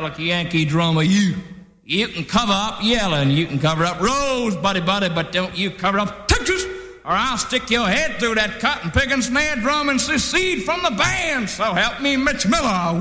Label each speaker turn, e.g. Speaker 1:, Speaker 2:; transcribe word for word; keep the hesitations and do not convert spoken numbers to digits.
Speaker 1: psychedelic Yankee drummer, you. You can cover up yelling, you can cover up Rose, buddy, buddy, but don't you cover up Texas, or I'll stick your head through that cotton picking snare drum and secede from the band. So help me, Mitch Miller.